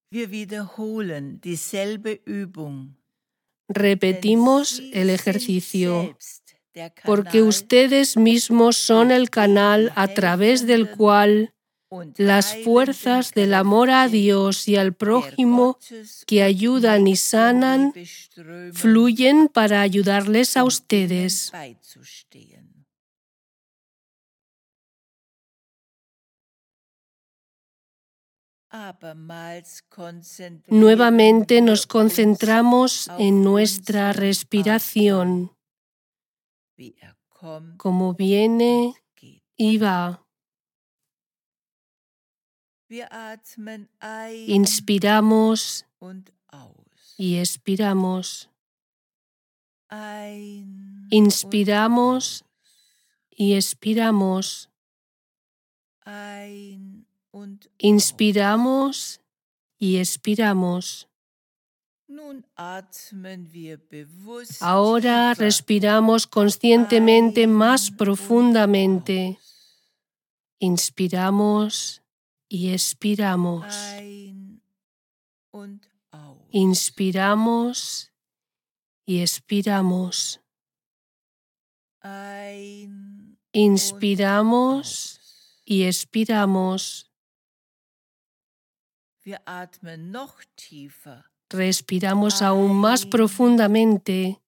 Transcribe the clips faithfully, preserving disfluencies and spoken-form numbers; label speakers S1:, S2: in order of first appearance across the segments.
S1: Wir wiederholen dieselbe Übung.
S2: Repetimos el ejercicio, porque ustedes mismos son el canal a través del cual las fuerzas del amor a Dios y al prójimo que ayudan y sanan fluyen para ayudarles a ustedes. Nuevamente nos concentramos en nuestra respiración, como viene y va. Inspiramos y expiramos. Inspiramos y expiramos. Inspiramos y expiramos. Ahora respiramos conscientemente más profundamente. Inspiramos y expiramos. Inspiramos y expiramos. Inspiramos y expiramos. Respiramos aún más profundamente.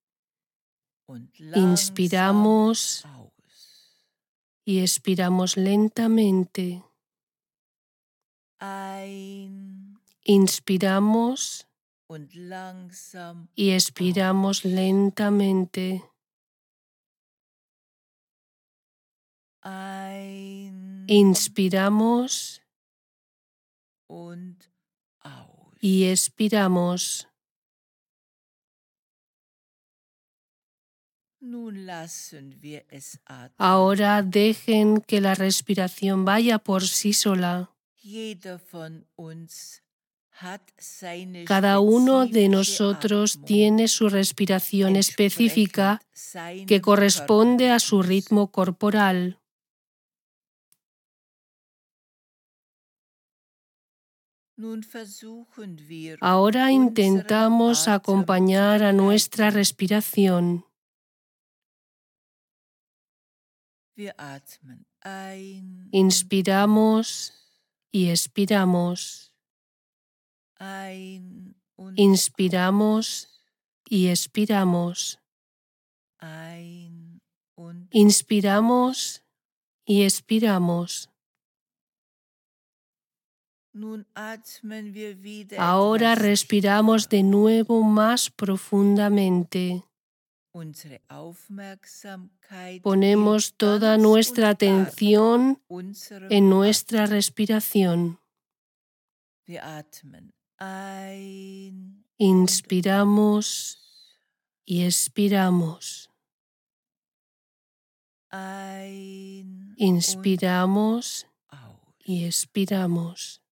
S2: Inspiramos y expiramos lentamente. Inspiramos y expiramos lentamente. Inspiramos y expiramos. Ahora dejen que la respiración vaya por sí sola. Cada uno de nosotros tiene su respiración específica que corresponde a su ritmo corporal. Ahora intentamos acompañar a nuestra respiración. Inspiramos y expiramos. Inspiramos y expiramos. Inspiramos y expiramos. Ahora respiramos de nuevo más profundamente. Ponemos toda nuestra atención en nuestra respiración. Inspiramos y expiramos. Inspiramos y expiramos.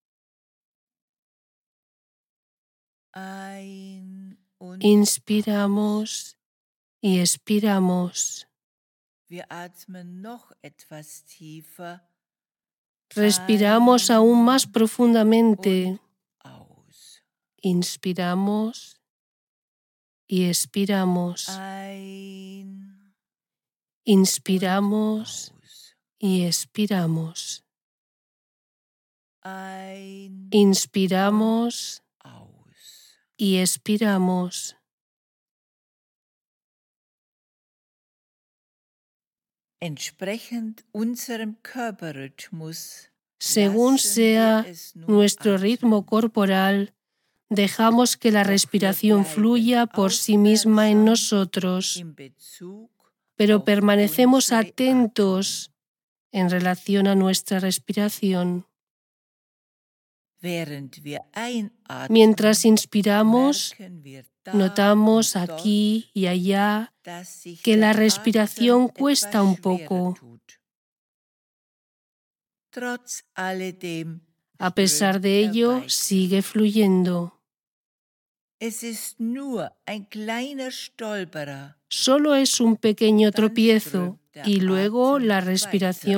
S2: Inspiramos y expiramos. Respiramos aún más profundamente. Inspiramos y expiramos. Inspiramos y expiramos. Inspiramos y expiramos.
S1: Entsprechend unserem Körperrhythmus,
S2: según sea nuestro ritmo corporal, dejamos que la respiración fluya por sí misma en nosotros, pero permanecemos atentos en relación a nuestra respiración. Mientras inspiramos, notamos aquí y allá que la respiración cuesta un poco. A pesar de ello, sigue fluyendo. Solo es un pequeño tropiezo y luego la respiración